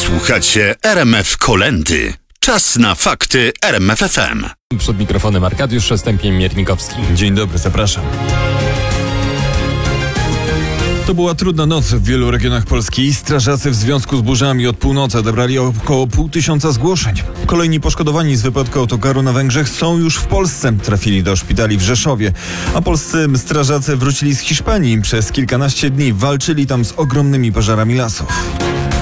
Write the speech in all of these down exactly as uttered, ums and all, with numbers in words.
Słuchacie R M F Kolendy. Czas na fakty R M F F M. Przed mikrofonem Arkadiusz Stępień-Miernikowski. Dzień dobry, zapraszam. To była trudna noc w wielu regionach Polski. Strażacy w związku z burzami od północy odebrali około pół tysiąca zgłoszeń. Kolejni poszkodowani z wypadku autokaru na Węgrzech są już w Polsce. Trafili do szpitali w Rzeszowie. A polscy strażacy wrócili z Hiszpanii. Przez kilkanaście dni walczyli tam z ogromnymi pożarami lasów.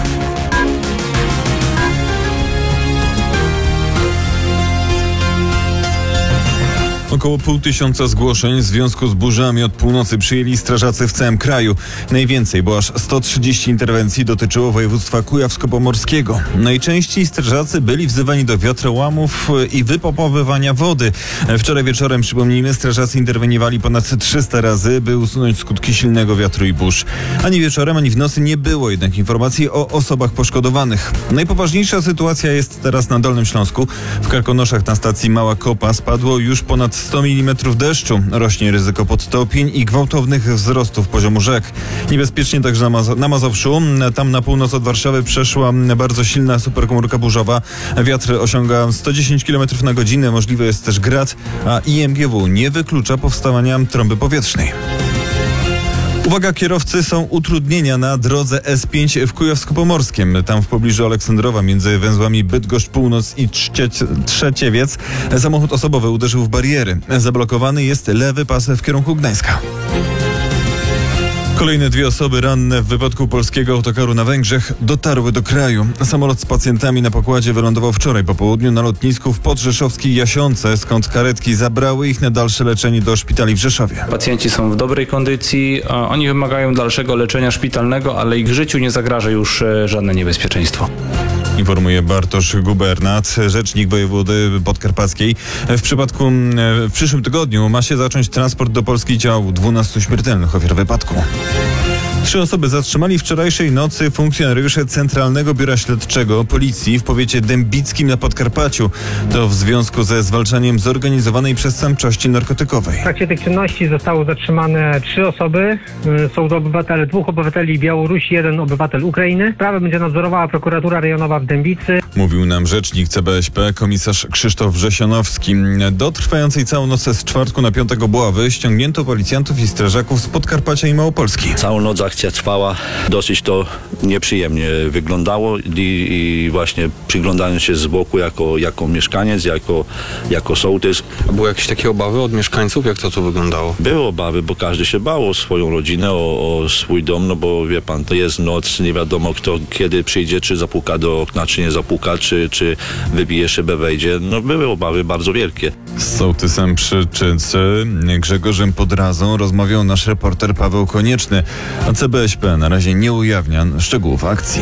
Około pół tysiąca zgłoszeń w związku z burzami od północy przyjęli strażacy w całym kraju. Najwięcej, bo aż sto trzydzieści interwencji dotyczyło województwa kujawsko-pomorskiego. Najczęściej strażacy byli wzywani do wiatrołamów i wypompowywania wody. Wczoraj wieczorem, przypomnijmy, strażacy interweniowali ponad trzysta razy, by usunąć skutki silnego wiatru i burz. Ani wieczorem, ani w nocy nie było jednak informacji o osobach poszkodowanych. Najpoważniejsza sytuacja jest teraz na Dolnym Śląsku. W Karkonoszach na stacji Mała Kopa spadło już ponad sto milimetrów deszczu. Rośnie ryzyko podtopień i gwałtownych wzrostów poziomu rzek. Niebezpiecznie także na, Maz- na Mazowszu. Tam na północ od Warszawy przeszła bardzo silna superkomórka burzowa. Wiatr osiąga sto dziesięć kilometrów na godzinę. Możliwy jest też grad, a I M G W nie wyklucza powstawania trąby powietrznej. Uwaga, kierowcy, są utrudnienia na drodze S pięć w Kujawsko-Pomorskiem. Tam w pobliżu Aleksandrowa między węzłami Bydgoszcz Północ i Trzcie- Trzeciewiec samochód osobowy uderzył w bariery. Zablokowany jest lewy pas w kierunku Gdańska. Kolejne dwie osoby ranne w wypadku polskiego autokaru na Węgrzech dotarły do kraju. Samolot z pacjentami na pokładzie wylądował wczoraj po południu na lotnisku w podrzeszowskiej Jasionce, skąd karetki zabrały ich na dalsze leczenie do szpitali w Rzeszowie. Pacjenci są w dobrej kondycji, oni wymagają dalszego leczenia szpitalnego, ale ich życiu nie zagraża już żadne niebezpieczeństwo. Informuje Bartosz Gubernat, rzecznik wojewody podkarpackiej. W przypadku w przyszłym tygodniu ma się zacząć transport do Polski ciał dwunastu śmiertelnych ofiar wypadku. Trzy osoby zatrzymali wczorajszej nocy funkcjonariusze Centralnego Biura Śledczego Policji w powiecie dębickim na Podkarpaciu. To w związku ze zwalczaniem zorganizowanej przestępczości narkotykowej. W trakcie tych czynności zostało zatrzymane trzy osoby. Są to obywatele, dwóch obywateli Białorusi, jeden obywatel Ukrainy. Sprawę będzie nadzorowała prokuratura rejonowa w Dębicy. Mówił nam rzecznik C B S P, komisarz Krzysztof Wrzesionowski. Do trwającej całą noc z czwartku na piątek obławy ściągnięto policjantów i strażaków z Podkarpacia i Małopolski. Całą noc akcja trwała, dosyć to nieprzyjemnie wyglądało i, i właśnie przyglądając się z boku jako, jako mieszkaniec, jako, jako sołtys. A były jakieś takie obawy od mieszkańców? Jak to tu wyglądało? Były obawy, bo każdy się bał o swoją rodzinę, o, o swój dom, no bo wie pan, to jest noc, nie wiadomo kto kiedy przyjdzie, czy zapuka do okna, czy nie zapuka, czy, czy wybije szybę, wejdzie. No były obawy bardzo wielkie. Z sołtysem przy Czycy Grzegorzem Podrazą rozmawiał nasz reporter Paweł Konieczny, a C B S P na razie nie ujawnia szczegółów akcji.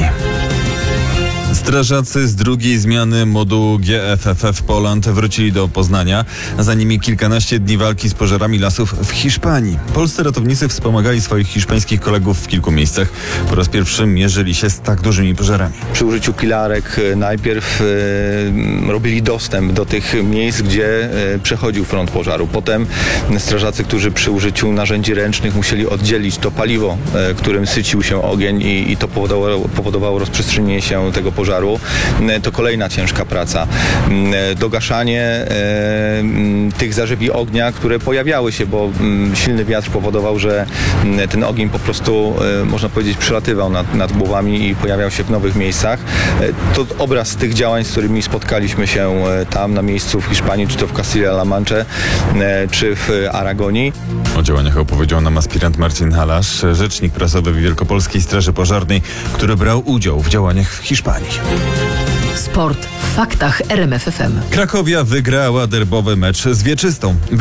Strażacy z drugiej zmiany modułu G F F F Poland wrócili do Poznania, a za nimi kilkanaście dni walki z pożarami lasów w Hiszpanii. Polscy ratownicy wspomagali swoich hiszpańskich kolegów w kilku miejscach. Po raz pierwszy mierzyli się z tak dużymi pożarami. Przy użyciu pilarek najpierw e, robili dostęp do tych miejsc, gdzie e, przechodził front pożaru. Potem strażacy, którzy przy użyciu narzędzi ręcznych musieli oddzielić to paliwo, e, którym sycił się ogień i, i to powodowało, powodowało rozprzestrzenienie się tego pożaru. To kolejna ciężka praca. Dogaszanie e, tych zarzewi ognia, które pojawiały się, bo m, silny wiatr powodował, że m, ten ogień po prostu, e, można powiedzieć, przelatywał nad, nad głowami i pojawiał się w nowych miejscach. E, to obraz tych działań, z którymi spotkaliśmy się e, tam na miejscu w Hiszpanii, czy to w Castilla-La Mancha, e, czy w Aragonii. O działaniach opowiedział nam aspirant Marcin Halasz, rzecznik prasowy Wielkopolskiej Straży Pożarnej, który brał udział w działaniach w Hiszpanii. Sport w faktach R M F F M. Krakowia wygrała derbowy mecz z Wieczystą.